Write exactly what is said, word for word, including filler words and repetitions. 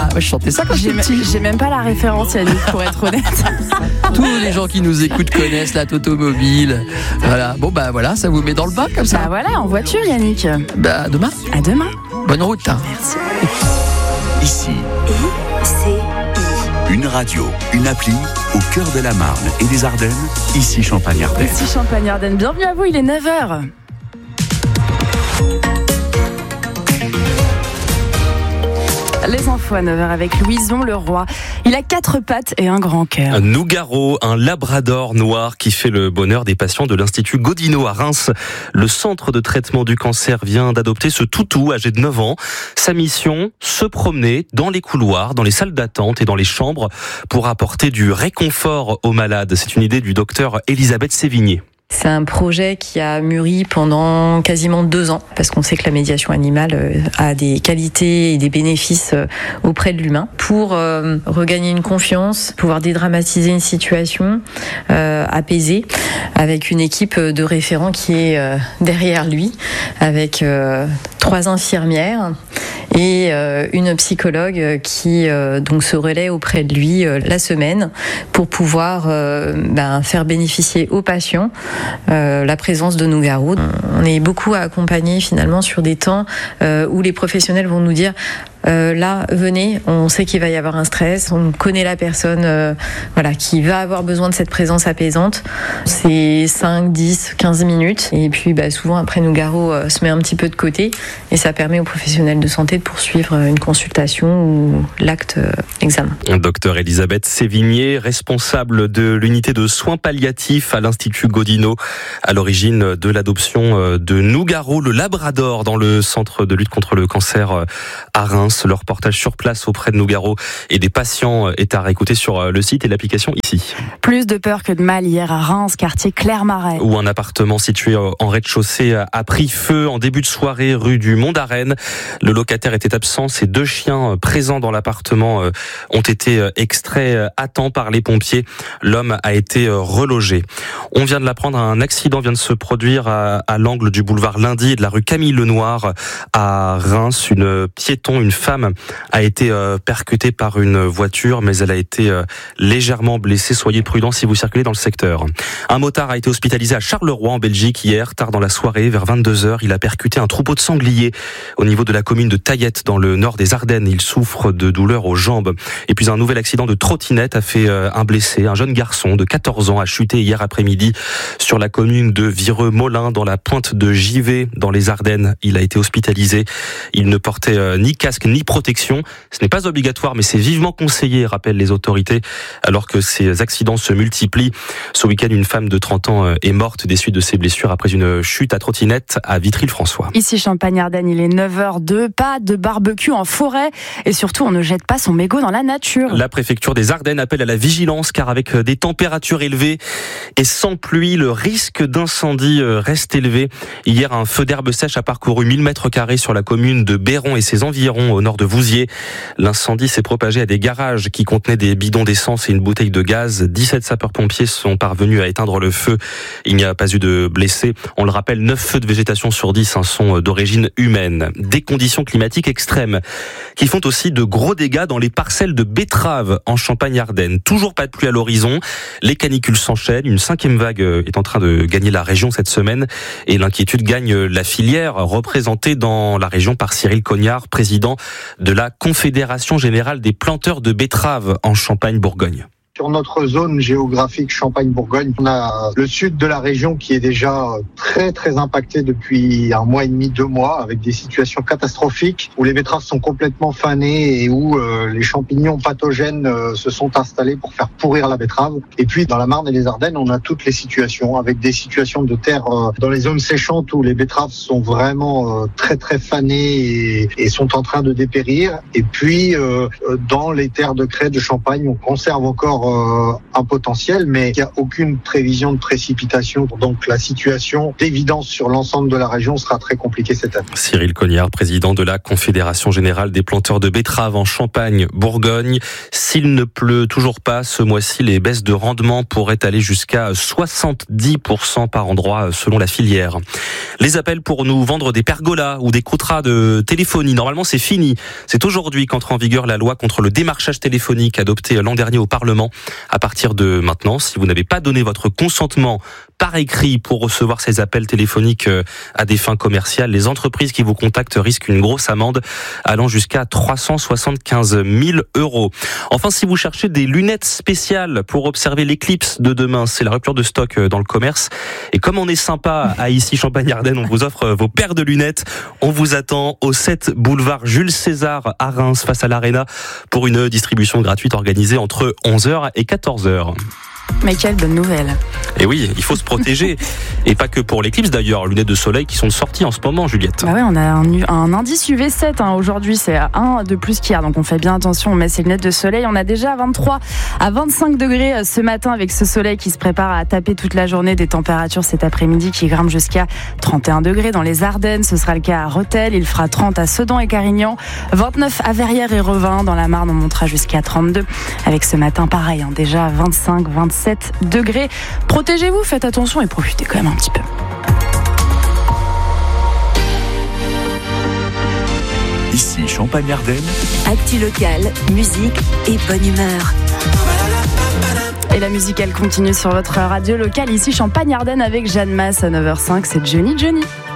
je chantais ça quand j'ai, j'étais petit. j'ai même pas la référence, Yannick, pour être honnête. Tous les gens qui nous écoutent connaissent la Toto-mobile. Voilà. Bon, bah voilà, ça vous met dans le bain comme ça. Bah voilà, en voiture, Yannick. Bah, à demain. À demain. Bonne route. Hein. Merci. Ici, I C I. une radio, une appli au cœur de la Marne et des Ardennes. Ici Champagne-Ardenne. Ici Champagne-Ardenne. Bienvenue à vous, il est neuf heures. Les infos à neuf heures avec Louison Leroy. Il a quatre pattes et un grand cœur. Un Nougaro, un labrador noir qui fait le bonheur des patients de l'Institut Godino à Reims. Le centre de traitement du cancer vient d'adopter ce toutou âgé de neuf ans. Sa mission, se promener dans les couloirs, dans les salles d'attente et dans les chambres pour apporter du réconfort aux malades. C'est une idée du docteur Elisabeth Sévigné. C'est un projet qui a mûri pendant quasiment deux ans, parce qu'on sait que la médiation animale a des qualités et des bénéfices auprès de l'humain. Pour euh, regagner une confiance, pouvoir dédramatiser une situation, euh, apaiser, avec une équipe de référents qui est euh, derrière lui, avec euh, trois infirmières et euh, une psychologue qui euh, donc se relaie auprès de lui euh, la semaine pour pouvoir euh, ben, faire bénéficier aux patients euh, la présence de Nougaro. On est beaucoup à accompagner finalement sur des temps euh, où les professionnels vont nous dire Euh, là, venez, on sait qu'il va y avoir un stress, on connaît la personne euh, voilà, qui va avoir besoin de cette présence apaisante. C'est cinq, dix, quinze minutes. Et puis bah, souvent, après, Nougaro euh, se met un petit peu de côté et ça permet aux professionnels de santé de poursuivre une consultation ou l'acte euh, examen. Docteur Elisabeth Sévigné, responsable de l'unité de soins palliatifs à l'Institut Godino, à l'origine de l'adoption de Nougaro, le labrador, dans le centre de lutte contre le cancer à Reims. Le reportage sur place auprès de Nougaro et des patients est à réécouter sur le site et l'application ici. Plus de peur que de mal hier à Reims, quartier Clermarais. Où un appartement situé en rez-de-chaussée a pris feu en début de soirée rue du Mont d'Arène. Le locataire était absent. Ses deux chiens présents dans l'appartement ont été extraits à temps par les pompiers. L'homme a été relogé. On vient de l'apprendre, un accident vient de se produire à, à l'angle du boulevard Lundi et de la rue Camille Lenoir à Reims. Une piéton, une femme a été euh, percutée par une voiture, mais elle a été euh, légèrement blessée. Soyez prudents si vous circulez dans le secteur. Un motard a été hospitalisé à Charleroi en Belgique hier, tard dans la soirée, vers vingt-deux heures. Il a percuté un troupeau de sangliers au niveau de la commune de Taillette, dans le nord des Ardennes. Il souffre de douleurs aux jambes. Et puis un nouvel accident de trottinette a fait euh, un blessé. Un jeune garçon de quatorze ans a chuté hier après-midi sur la commune de Vireux-Molin, dans la pointe de Givet, dans les Ardennes. Il a été hospitalisé. Il ne portait euh, ni casque ni protection. Ce n'est pas obligatoire, mais c'est vivement conseillé, rappellent les autorités, alors que ces accidents se multiplient. Ce week-end, une femme de trente ans est morte des suites de ses blessures après une chute à trottinette à Vitry-le-François. Ici Champagne-Ardenne, il est neuf heures deux, pas de barbecue en forêt et surtout on ne jette pas son mégot dans la nature. La préfecture des Ardennes appelle à la vigilance car avec des températures élevées et sans pluie, le risque d'incendie reste élevé. Hier, un feu d'herbe sèche a parcouru mille mètres carrés sur la commune de Béron et ses environs au nord de Vouziers. L'incendie s'est propagé à des garages qui contenaient des bidons d'essence et une bouteille de gaz. dix-sept sapeurs-pompiers sont parvenus à éteindre le feu. Il n'y a pas eu de blessés. On le rappelle, neuf feux de végétation sur dix sont d'origine humaine. Des conditions climatiques extrêmes qui font aussi de gros dégâts dans les parcelles de betteraves en Champagne-Ardenne. Toujours pas de pluie à l'horizon. Les canicules s'enchaînent. Une cinquième vague est en train de gagner la région cette semaine et l'inquiétude gagne la filière représentée dans la région par Cyril Cognard, président de la Confédération Générale des Planteurs de Betteraves en Champagne-Bourgogne. Sur notre zone géographique Champagne-Bourgogne, on a le sud de la région qui est déjà très très impacté depuis un mois et demi, deux mois, avec des situations catastrophiques où les betteraves sont complètement fanées et où euh, les champignons pathogènes euh, se sont installés pour faire pourrir la betterave. Et puis dans la Marne et les Ardennes, on a toutes les situations, avec des situations de terre euh, dans les zones séchantes où les betteraves sont vraiment euh, très très fanées et, et sont en train de dépérir. Et puis euh, dans les terres de craie de Champagne, on conserve encore euh, un potentiel, mais il n'y a aucune prévision de précipitation. Donc la situation d'évidence sur l'ensemble de la région sera très compliquée cette année. Cyril Cognard, président de la Confédération Générale des Planteurs de Betteraves en Champagne-Bourgogne. S'il ne pleut toujours pas ce mois-ci, les baisses de rendement pourraient aller jusqu'à soixante-dix pour cent par endroit selon la filière. Les appels pour nous vendre des pergolas ou des contrats de téléphonie, normalement c'est fini. C'est aujourd'hui qu'entre en vigueur la loi contre le démarchage téléphonique adoptée l'an dernier au Parlement. À partir de maintenant, si vous n'avez pas donné votre consentement par écrit pour recevoir ces appels téléphoniques à des fins commerciales, les entreprises qui vous contactent risquent une grosse amende allant jusqu'à trois cent soixante-quinze mille euros. Enfin, si vous cherchez des lunettes spéciales pour observer l'éclipse de demain, c'est la rupture de stock dans le commerce. Et comme on est sympa à ici Champagne-Ardenne, on vous offre vos paires de lunettes. On vous attend au sept boulevard Jules César à Reims face à l'Arena pour une distribution gratuite organisée entre onze heures et quatorze heures. Mais quelle bonne nouvelle. Et oui, il faut se protéger. Et pas que pour l'éclipse d'ailleurs, lunettes de soleil qui sont sorties en ce moment, Juliette. Bah ouais, on a un, un indice U V sept hein, aujourd'hui, c'est un de plus qu'hier, donc on fait bien attention, on met ses lunettes de soleil. On a déjà vingt-trois à vingt-cinq degrés ce matin avec ce soleil qui se prépare à taper toute la journée, des températures cet après-midi qui grimpent jusqu'à trente et un degrés dans les Ardennes. Ce sera le cas à Rethel, il fera trente à Sedan et Carignan, vingt-neuf à Verrières et Revin. Dans la Marne, on montera jusqu'à trente-deux. Avec ce matin, pareil, hein, déjà vingt-cinq, vingt-sept degrés. Protégez-vous, faites attention et profitez quand même un petit peu. Ici Champagne-Ardenne. Actu locale, musique et bonne humeur. Et la musique, elle continue sur votre radio locale ici Champagne-Ardenne avec Jeanne Masse à neuf heures cinq. C'est Johnny Johnny.